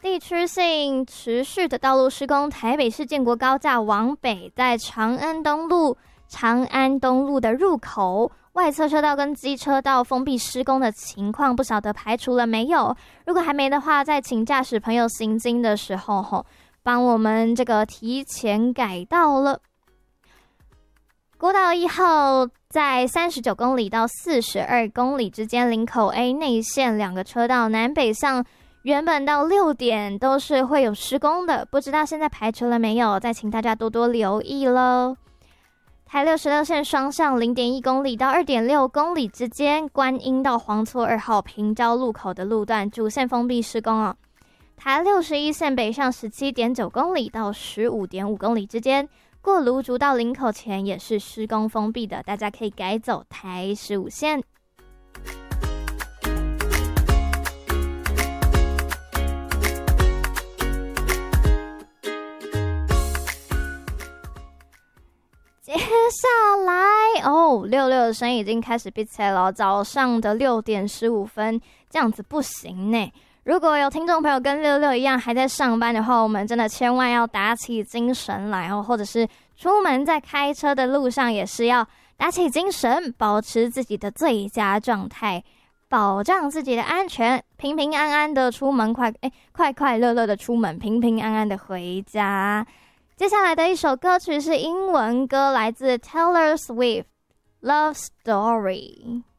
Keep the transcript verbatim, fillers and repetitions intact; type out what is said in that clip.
地区性持续的道路施工，台北市建国高架往北，在长安东路、长安东路的入口外侧车道跟机车道封闭施工的情况，不晓得排除了没有？如果还没的话，再请驾驶朋友行经的时候，吼，帮我们这个提前改道了。国道一号在三十九公里到四十二公里之间，林口 A 内线两个车道南北向。原本到六点都是会有施工的，不知道现在排除了没有？再请大家多多留意咯。台六十六线双向 零点一公里到二点六公里之间，观音到黄厝二号平交路口的路段主线封闭施工哦。台六十一线北上 十七点九公里到 十五点五公里之间，过芦竹到林口前也是施工封闭的，大家可以改走台十五线。接下来哦，六六的声音已经开始闭起来了。早上的六点十五分，这样子不行呢。如果有听众朋友跟六六一样还在上班的话，我们真的千万要打起精神来哦，或者是出门在开车的路上也是要打起精神，保持自己的最佳状态，保障自己的安全，平平安安的出门，快哎快快乐乐的出门，平平安安的回家。接下来的一首歌曲是英文歌，来自 Taylor Swift， Love Story。